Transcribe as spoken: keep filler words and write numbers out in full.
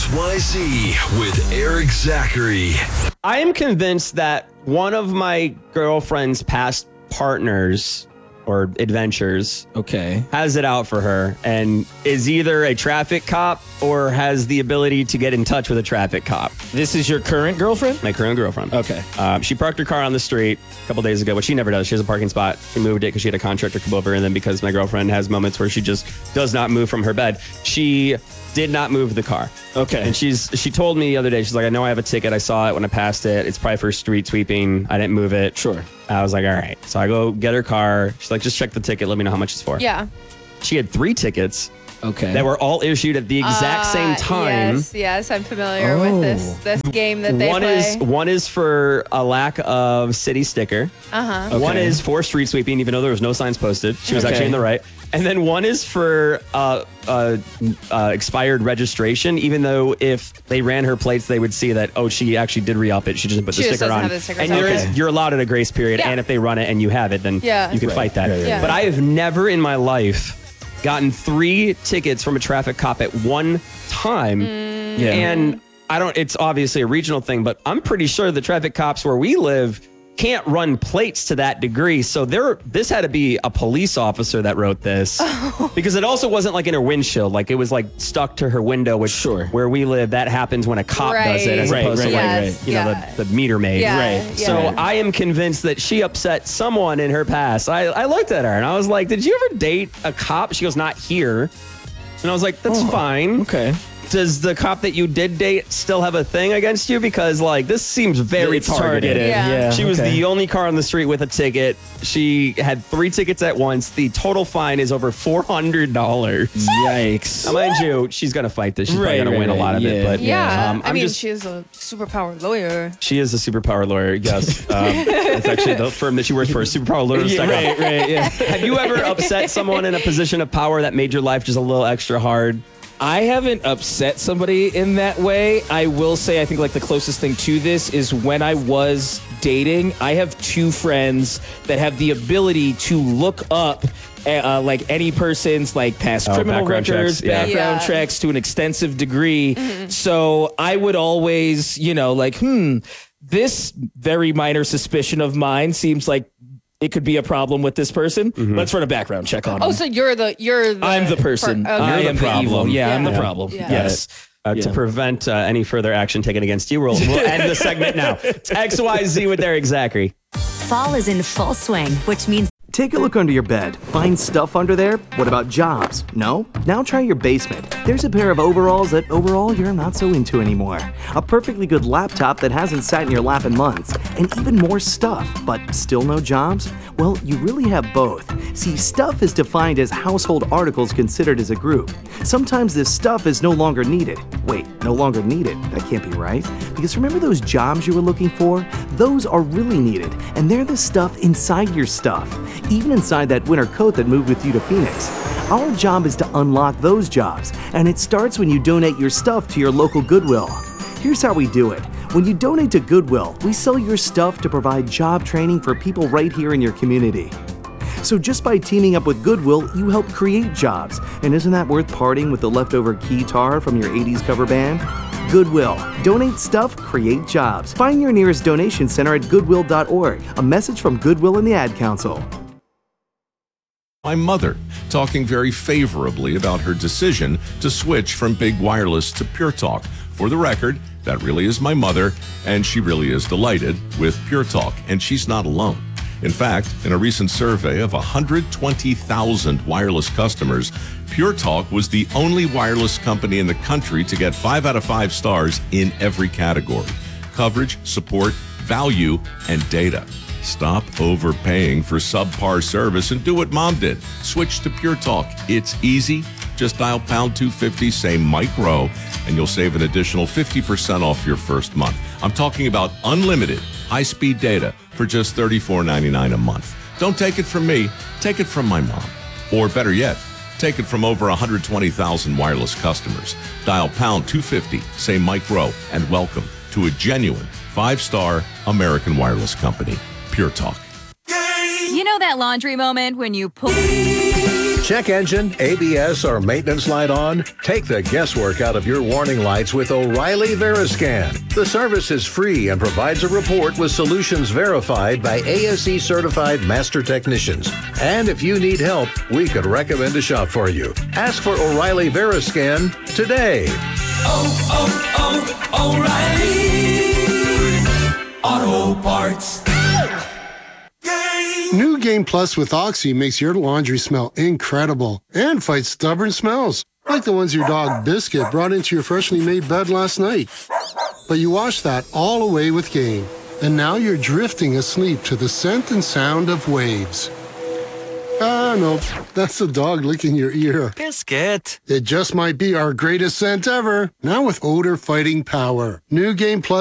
X Y Z with Eric Zachary. I am convinced that one of my girlfriend's past partners or adventures Okay. has it out for her and is either a traffic cop or has the ability to get in touch with a traffic cop. This is your current girlfriend? My current girlfriend. Okay. Um, she parked her car on the street a couple days ago, which she never does. She has a parking spot. She moved it because she had a contractor come over, and then because my girlfriend has moments where she just does not move from her bed, she did not move the car. Okay. And she's she told me the other day, she's like, I know I have a ticket. I saw it when I passed it. It's probably for street sweeping. I didn't move it. Sure. I was like, all right. So I go get her car. She's like, just check the ticket. Let me know how much it's for. Yeah. She had three tickets Okay. that were all issued at the exact Uh, same time. Yes, yes, I'm familiar Oh. with this this game that they One play. is one is for a lack of city sticker. Uh-huh. Okay. One is for street sweeping, even though there was no signs posted. She was Okay. actually in the right. And then one is for uh, uh, uh, expired registration, even though if they ran her plates, they would see that, oh, she actually did re-up it. She just put She the just sticker doesn't on. have the stickers and on. there is, Okay. you're allowed at a grace period. Yeah. And if they run it and you have it, then Yeah. you can Right. fight that. Yeah, yeah, yeah. But I have never in my life gotten three tickets from a traffic cop at one time. Mm. Yeah. And I don't, it's obviously a regional thing, but I'm pretty sure the traffic cops where we live can't run plates to that degree. So there, this had to be a police officer that wrote this because it also wasn't like in her windshield. Like it was like stuck to her window, which Sure. where we live, that happens when a cop does it as Right, opposed right, to like, right, Yes, you know, yeah. the, the meter maid. Yeah, Right. So yeah. I am convinced that she upset someone in her past. I, I looked at her and I was like, did you ever date a cop? She goes, not here. And I was like, that's fine. Okay. Does the cop that you did date still have a thing against you? Because like this seems very It's targeted. targeted. Yeah. Yeah. She was okay. the only car on the street with a ticket. She had three tickets at once. The total fine is over four hundred dollars. Yikes. Now, mind you, she's gonna fight this. She's Right, probably gonna right, win a right. lot of it. Yeah. But Yeah. um, I I'm mean, just, she's a superpower lawyer. she is a superpower lawyer. Yes, um, it's actually the firm that she works for. Superpower lawyer. Yeah, right, right, yeah. Have you ever upset someone in a position of power that made your life just a little extra hard? I haven't upset somebody in that way. I will say, I think like the closest thing to this is when I was dating, I have two friends that have the ability to look up uh, like any person's like past Oh, criminal background records, checks, yeah. background Yeah. checks to an extensive degree. So I would always, you know, like, hmm, this very minor suspicion of mine seems like it could be a problem with this person. Let's run a background check on Oh, him. so you're the you're the I'm the person. per- okay. I You're am the the evil. problem. Yeah, I'm the Yeah. problem. Yeah. Yes. Uh, To Yeah. prevent uh, any further action taken against you, we'll, we'll end the segment now. It's X Y Z with Eric Zachary. Fall is in full swing, which means Take a look under your bed. Find stuff under there? What about jobs? No? Now try your basement. There's a pair of overalls that overall you're not so into anymore. A perfectly good laptop that hasn't sat in your lap in months. And even more stuff, but still no jobs? Well, you really have both. See, stuff is defined as household articles considered as a group. Sometimes this stuff is no longer needed. Wait, no longer needed? That can't be right. Because remember those jobs you were looking for? Those are really needed, and they're the stuff inside your stuff. Even inside that winter coat that moved with you to Phoenix. Our job is to unlock those jobs, and it starts when you donate your stuff to your local Goodwill. Here's how we do it. When you donate to Goodwill, we sell your stuff to provide job training for people right here in your community. So just by teaming up with Goodwill, you help create jobs. And isn't that worth parting with the leftover guitar from your eighties cover band? Goodwill. Donate stuff, create jobs. Find your nearest donation center at goodwill dot org. A message from Goodwill and the Ad Council. My mother, talking very favorably about her decision to switch from Big Wireless to Pure Talk. For the record, that really is my mother, and she really is delighted with Pure Talk, and she's not alone. In fact, in a recent survey of one hundred twenty thousand wireless customers, Pure Talk was the only wireless company in the country to get five out of five stars in every category: coverage, support, value, and data. Stop overpaying for subpar service and do what Mom did. Switch to Pure Talk. It's easy. Just dial pound two fifty, say Mike Rowe, and you'll save an additional fifty percent off your first month. I'm talking about unlimited high-speed data for just thirty-four ninety-nine a month. Don't take it from me. Take it from my mom. Or better yet, take it from over one hundred twenty thousand wireless customers. Dial pound two fifty, say Mike Rowe, and welcome to a genuine five-star American wireless company. Pure Talk. you know that laundry moment when you pull Check engine, A B S, or maintenance light on? Take the guesswork out of your warning lights with O'Reilly Veriscan. The service is free and provides a report with solutions verified by A S E certified master technicians. And if you need help, we could recommend a shop for you. Ask for O'Reilly Veriscan today. Oh, oh, oh, O'Reilly Auto Parts. New Game Plus with Oxy makes your laundry smell incredible and fights stubborn smells, like the ones your dog Biscuit brought into your freshly made bed last night. But you wash that all away with Game, and now you're drifting asleep to the scent and sound of waves. Ah, no, that's the dog licking your ear. Biscuit. It just might be our greatest scent ever, now with odor-fighting power. New Game Plus